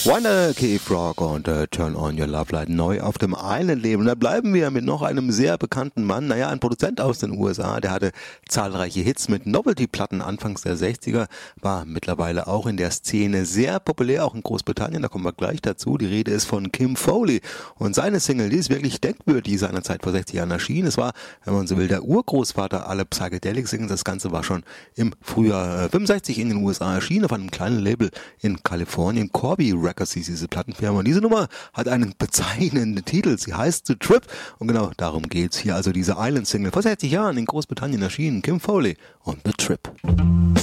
Wanda K. Frog und Turn on Your Love Light neu auf dem Island-Leben. Da bleiben wir mit noch einem sehr bekannten Mann, ein Produzent aus den USA, der hatte zahlreiche Hits mit Novelty-Platten anfangs der 60er, war mittlerweile auch in der Szene sehr populär, auch in Großbritannien, da kommen wir gleich dazu. Die Rede ist von Kim Fowley und seine Single, die ist wirklich denkwürdig, seinerzeit vor 60 Jahren erschienen. Es war, wenn man so will, der Urgroßvater aller Psychedelic-Singles. Das Ganze war schon im Frühjahr 65 in den USA erschienen, auf einem kleinen Label in Kalifornien, Corby Records hieß diese Plattenfirma. Und diese Nummer hat einen bezeichnenden Titel. Sie heißt The Trip. Und genau darum geht's hier. Also diese Island-Single vor 60 Jahren in Großbritannien erschienen. Kim Fowley und The Trip.